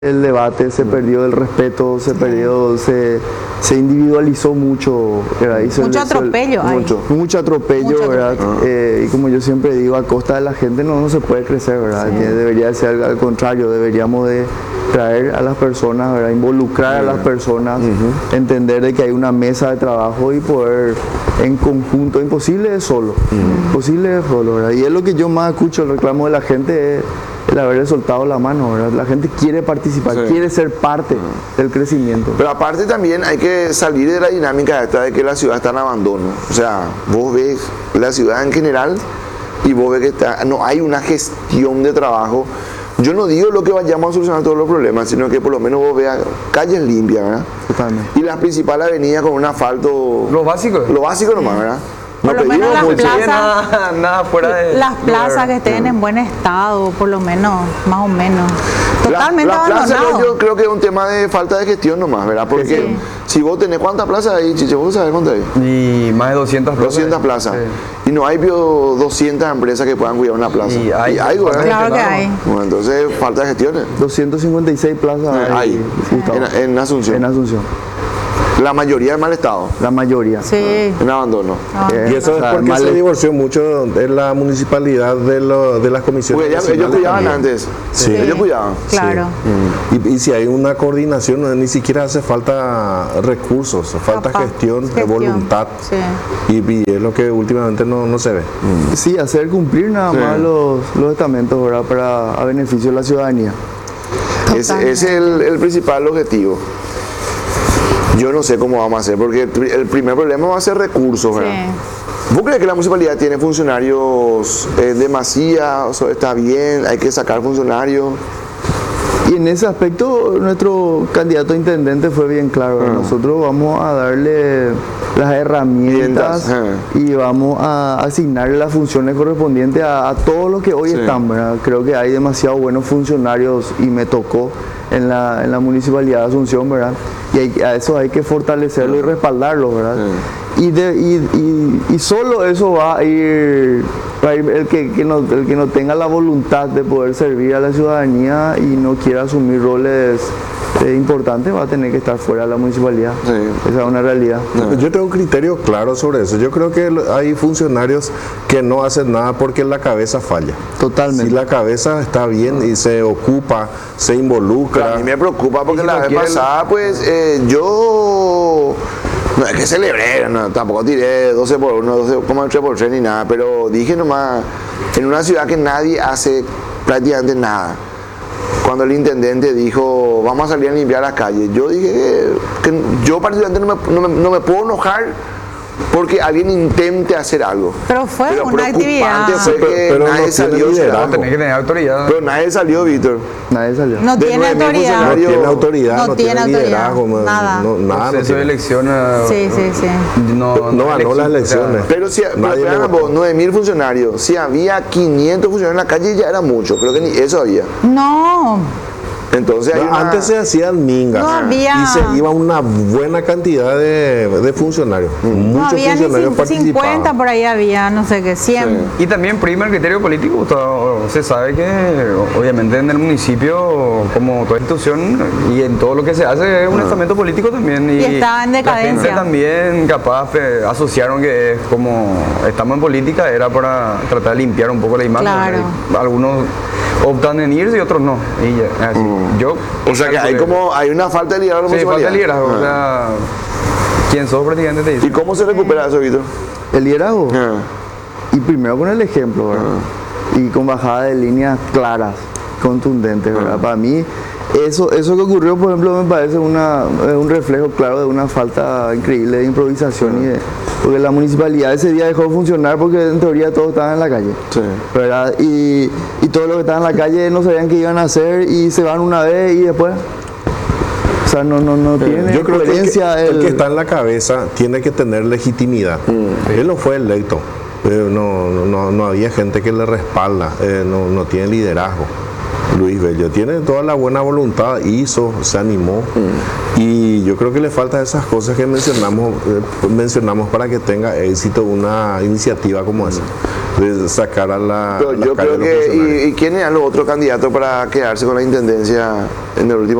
el debate, se perdió el respeto, se perdió, se individualizó mucho, ¿verdad? Mucho atropello hay. Mucho atropello, ¿verdad? Y como yo siempre digo, a costa de la gente no se puede crecer, ¿verdad? Sí. Debería ser al contrario, deberíamos de traer a las personas, ¿verdad? Involucrar a las personas, entender de que hay una mesa de trabajo y poder en conjunto, imposible es solo, ¿verdad? Y es lo que yo más escucho, el reclamo de la gente es el haberle soltado la mano, ¿verdad? La gente quiere participar, quiere ser parte del crecimiento. Pero aparte también hay que salir de la dinámica esta de que la ciudad está en abandono. O sea, vos ves la ciudad en general y vos ves que no hay una gestión de trabajo. Yo no digo lo que vayamos a solucionar todos los problemas, sino que por lo menos vos veas calles limpias, ¿verdad? Totalmente. Y las principales avenidas con un asfalto. Lo básico. Lo básico nomás, ¿verdad? Por lo menos las plazas, nada fuera de las plazas que estén en buen estado, por lo menos, más o menos. Totalmente la plaza abandonado. yo creo que es un tema de falta de gestión nomás, ¿verdad? Porque si vos tenés cuántas plazas ahí, Chiche, vos sabés cuántas hay. Y más de 200 plazas. 200 plazas. Sí. Y no hay 200 empresas que puedan cuidar una plaza. Y hay, ¿verdad? Claro que hay. Bueno, entonces falta de gestión. 256 plazas hay en Asunción. En Asunción. La mayoría en mal estado. La mayoría. Sí. En abandono. Y eso es porque se divorció mucho de la municipalidad de las comisiones. Porque ellos cuidaban antes. Sí. Ellos cuidaban. Claro. Sí. Y si hay una coordinación, ni siquiera hace falta recursos, falta gestión, voluntad. Sí. Y es lo que últimamente no se ve. Sí, hacer cumplir nada más los estamentos, ¿verdad? Para a beneficio de la ciudadanía. Ese es el principal objetivo. Yo no sé cómo vamos a hacer, porque el primer problema va a ser recursos, ¿verdad? Sí. ¿Vos crees que la municipalidad tiene funcionarios demasiados? ¿Está bien? ¿Hay que sacar funcionarios? Y en ese aspecto nuestro candidato a intendente fue bien claro. Nosotros vamos a darle las herramientas y vamos a asignarle las funciones correspondientes a todos los que hoy están, ¿verdad? Creo que hay demasiados buenos funcionarios y me tocó en la municipalidad de Asunción, ¿verdad? Y a eso hay que fortalecerlo y respaldarlo, ¿verdad? Y solo eso va a ir el que no tenga la voluntad de poder servir a la ciudadanía y no quiera asumir roles importantes va a tener que estar fuera de la municipalidad. Esa es una realidad. Yo tengo un criterio claro sobre eso. Yo creo que hay funcionarios que no hacen nada porque la cabeza falla. Totalmente. Si la cabeza está bien y se ocupa, se involucra. Pero a mí me preocupa porque la vez pasada, pues, yo... No es que celebré, tampoco tiré 12 por 1, 12,3 por 3 ni nada, pero dije nomás, en una ciudad que nadie hace prácticamente nada, cuando el intendente dijo, vamos a salir a limpiar las calles, yo dije que yo particularmente no me puedo enojar porque alguien intente hacer algo. Pero fue una actividad. Fue que pero nadie no salió. Tenés que tener autoridad. Pero nadie salió, Víctor. Nadie salió. No tiene autoridad. No tiene autoridad, no tiene liderazgo, nada. Nada. Proceso de elecciones. Sí. No ganó las elecciones. Pero si, 9.000 funcionarios, si había 500 funcionarios en la calle ya era mucho, creo que ni eso había. No. Entonces antes se hacían mingas y se iba una buena cantidad de funcionarios. No había ni 50 por ahí había, no sé qué, 100. Y también prima el criterio político. Se sabe que obviamente en el municipio, como toda institución y en todo lo que se hace, es un estamento político también. Y está en decadencia. La gente también capaz asociaron que como estamos en política era para tratar de limpiar un poco la imagen. Claro. Algunos optan en irse y otros no. Y ya, así. O sea que hay una falta de liderazgo. Sí, falta de liderazgo. O sea, ¿quién sos prácticamente? Te dice. ¿Y cómo se recupera eso, Víctor? El liderazgo. Y primero con el ejemplo, ¿verdad? Y con bajada de líneas claras, contundentes, ¿verdad? Para mí, eso que ocurrió, por ejemplo, me parece un reflejo claro de una falta increíble de improvisación porque la municipalidad ese día dejó de funcionar porque en teoría todos estaban en la calle, ¿verdad? Y todos los que estaban en la calle no sabían qué iban a hacer y se van una vez y después... O sea, no tiene yo creo coherencia. Que el que está en la cabeza tiene que tener legitimidad. Él no fue electo. No había gente que le respalda, no tiene liderazgo. Luis Bello. Tiene toda la buena voluntad, se animó. Y yo creo que le falta esas cosas que mencionamos para que tenga éxito una iniciativa como esa. De sacar a la. Pero yo creo que. ¿Y quién eran los otros candidatos para quedarse con la intendencia en el último?